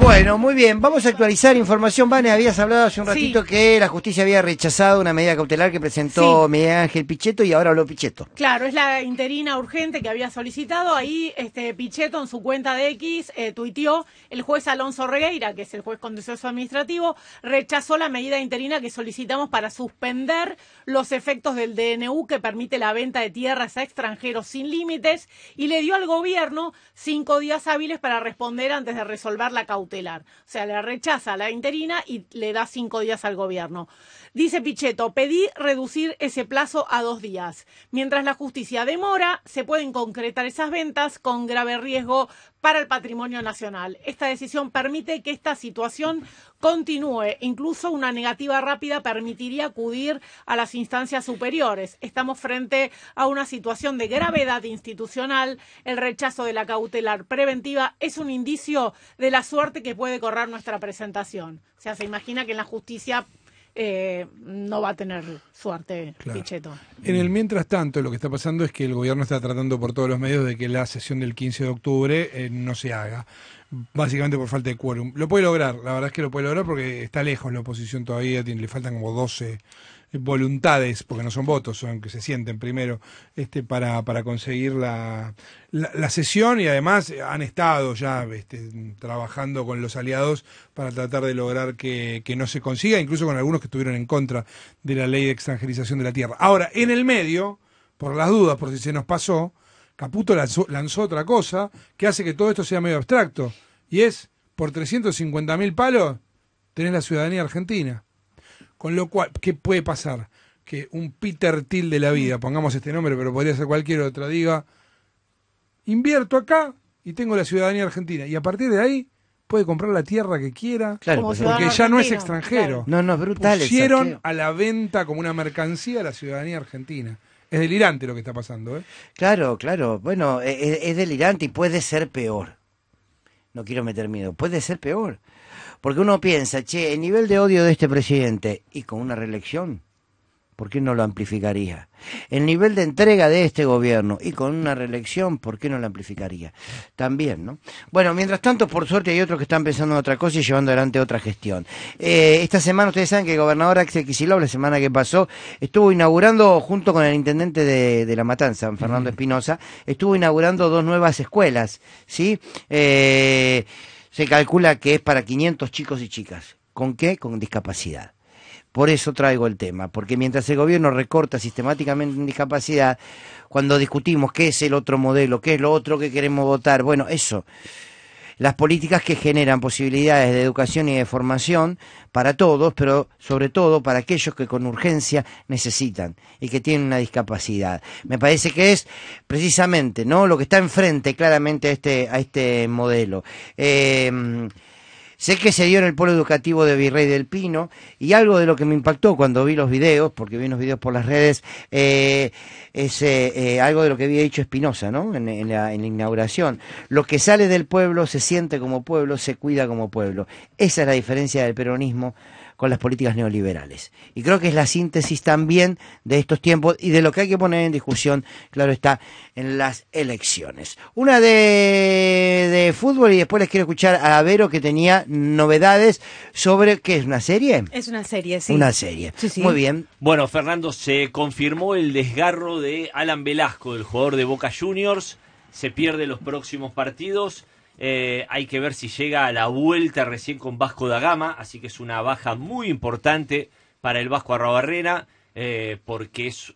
Bueno, muy bien, vamos a actualizar información. Vane, habías hablado hace un ratito que la justicia había rechazado una medida cautelar que presentó Miguel Ángel Pichetto y ahora habló Pichetto. Claro, es la interina urgente que había solicitado. Ahí Pichetto en su cuenta de X tuiteó: el juez Alonso Regueira, que es el juez contencioso administrativo, rechazó la medida interina que solicitamos para suspender los efectos del DNU que permite la venta de tierras a extranjeros sin límites, y le dio al gobierno 5 días hábiles para responder antes de resolver la cautelar. O sea, le rechaza a la interina y le da 5 días al gobierno. Dice Pichetto: pedí reducir ese plazo a 2 días. Mientras la justicia demora, se pueden concretar esas ventas con grave riesgo para el patrimonio nacional. Esta decisión permite que esta situación continúe. Incluso una negativa rápida permitiría acudir a las instancias superiores. Estamos frente a una situación de gravedad institucional. El rechazo de la cautelar preventiva es un indicio de la suerte que puede correr nuestra presentación. O sea, se imagina que en la justicia no va a tener suerte, claro. Pichetto. En el mientras tanto, lo que está pasando es que el gobierno está tratando por todos los medios de que la sesión del 15 de octubre no se haga, básicamente por falta de quórum. Lo puede lograr, la verdad es que lo puede lograr porque está lejos la oposición todavía, le faltan como 12 voluntades, porque no son votos, son que se sienten primero, para conseguir la sesión, y además han estado ya trabajando con los aliados para tratar de lograr que no se consiga, incluso con algunos que estuvieron en contra de la ley de extranjerización de la tierra. Ahora, en el medio, por las dudas, por si se nos pasó, Caputo lanzó otra cosa que hace que todo esto sea medio abstracto, y es, por 350.000 palos, tenés la ciudadanía argentina. Con lo cual, ¿qué puede pasar? Que un Peter Thiel de la vida, pongamos este nombre, pero podría ser cualquier otra, diga: invierto acá y tengo la ciudadanía argentina. Y a partir de ahí puede comprar la tierra que quiera, claro, porque ya no es extranjero. Claro. No, es brutal. Pusieron a la venta como una mercancía la ciudadanía argentina. Es delirante lo que está pasando, ¿eh? Claro. Bueno, es delirante y puede ser peor. No quiero meter miedo. Puede ser peor. Porque uno piensa, el nivel de odio de este presidente, y con una reelección, ¿por qué no lo amplificaría? El nivel de entrega de este gobierno, y con una reelección, ¿por qué no lo amplificaría? También, ¿no? Bueno, mientras tanto, por suerte hay otros que están pensando en otra cosa y llevando adelante otra gestión. Esta semana, ustedes saben que el gobernador Axel Kicillof, la semana que pasó, estuvo inaugurando, junto con el intendente de La Matanza, Fernando Espinosa, estuvo inaugurando 2 nuevas escuelas, ¿sí? Se calcula que es para 500 chicos y chicas. ¿Con qué? Con discapacidad. Por eso traigo el tema, porque mientras el gobierno recorta sistemáticamente en discapacidad, cuando discutimos qué es el otro modelo, qué es lo otro que queremos votar, bueno, eso, las políticas que generan posibilidades de educación y de formación para todos, pero sobre todo para aquellos que con urgencia necesitan y que tienen una discapacidad. Me parece que es precisamente, ¿no?, lo que está enfrente claramente a este modelo. Sé que se dio en el polo educativo de Virrey del Pino, y algo de lo que me impactó cuando vi los videos, porque vi unos videos por las redes, es algo de lo que había dicho Espinosa, ¿no?, en la inauguración. Lo que sale del pueblo se siente como pueblo, se cuida como pueblo. Esa es la diferencia del peronismo con las políticas neoliberales. Y creo que es la síntesis también de estos tiempos y de lo que hay que poner en discusión, claro está, en las elecciones. Una de fútbol, y después les quiero escuchar a Vero, que tenía novedades sobre, ¿qué es, una serie? Es una serie, sí. Una serie. Sí. Muy bien. Bueno, Fernando, se confirmó el desgarro de Alan Velasco, el jugador de Boca Juniors. Se pierde los próximos partidos. Hay que ver si llega a la vuelta recién con Vasco da Gama, así que es una baja muy importante para el Vasco Arruabarrena, porque es